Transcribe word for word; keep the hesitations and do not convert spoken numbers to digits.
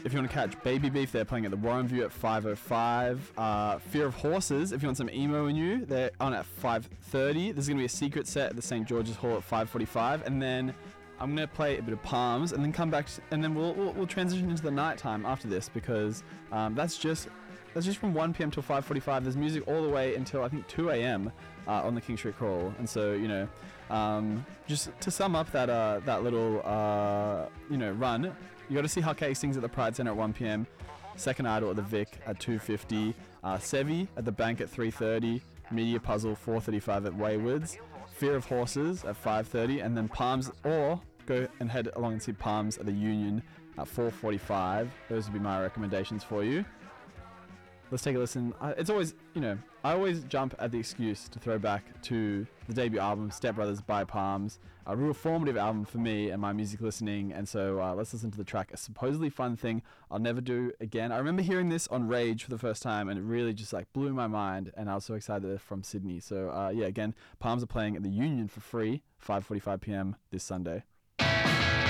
if you want to catch Baby Beef, they're playing at the Warren View at five oh five. Uh, Fear of Horses, if you want some emo in you, they're on at five thirty. There's going to be a secret set at the Saint George's Hall at five forty-five. And then I'm going to play a bit of Palms and then come back, to, and then we'll, we'll we'll transition into the night time after this, because um, that's just that's just from one p.m. till five forty-five. There's music all the way until, I think, two a.m. Uh, on the King Street Crawl. And so, you know, um, just to sum up that uh, that little, uh, you know, run, you got to see Hake sings at the Pride Centre at one p.m. Second Idol at the Vic at two fifty. Uh, Sevi at the Bank at three thirty. Media Puzzle four thirty-five at Waywoods. Fear of Horses at five thirty. And then Palms, or go and head along and see Palms at the Union at four forty-five. Those would be my recommendations for you. Let's take a listen. Uh, it's always, you know, I always jump at the excuse to throw back to the debut album, Step Brothers by Palms, a real formative album for me and my music listening. And so uh, let's listen to the track, A Supposedly Fun Thing I'll Never Do Again. I remember hearing this on Rage for the first time, and it really just like blew my mind, and I was so excited that they're from Sydney. So uh, yeah, again, Palms are playing at the Union for free, five forty-five p.m. this Sunday.